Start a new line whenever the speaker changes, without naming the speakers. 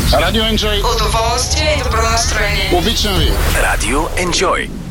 Radio Enjoy.
Удоволствие и добро настроение.
Обичам ви.
Radio Enjoy.